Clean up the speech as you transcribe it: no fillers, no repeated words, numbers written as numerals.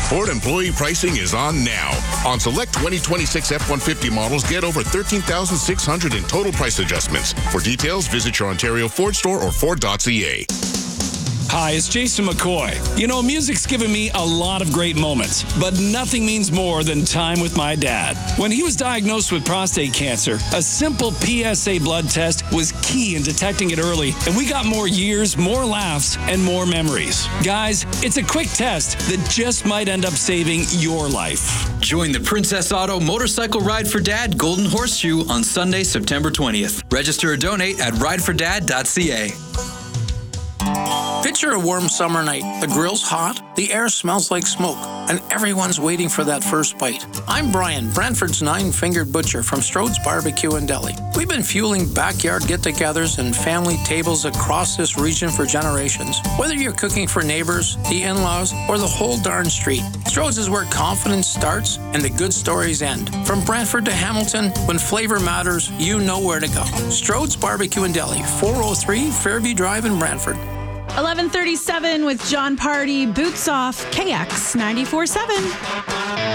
Ford employee pricing is on now. On select 2026 F-150 models, get over $13,600 in total price adjustments. For details, visit your Ontario Ford store or Ford.ca. Hi, it's Jason McCoy. You know, music's given me a lot of great moments, but nothing means more than time with my dad. When he was diagnosed with prostate cancer, a simple PSA blood test was key in detecting it early, and we got more years, more laughs, and more memories. Guys, it's a quick test that just might end up saving your life. Join the Princess Auto Motorcycle Ride for Dad Golden Horseshoe on Sunday, September 20th. Register or donate at ridefordad.ca. Picture a warm summer night. The grill's hot, the air smells like smoke, and everyone's waiting for that first bite. I'm Brian, Brantford's nine-fingered butcher from Strode's Barbecue and Deli. We've been fueling backyard get-togethers and family tables across this region for generations. Whether you're cooking for neighbors, the in-laws, or the whole darn street, Strode's is where confidence starts and the good stories end. From Brantford to Hamilton, when flavor matters, you know where to go. Strode's Barbecue and Deli, 403 Fairview Drive in Brantford. 11:37 with John Party, Boots Off, KX 94.7.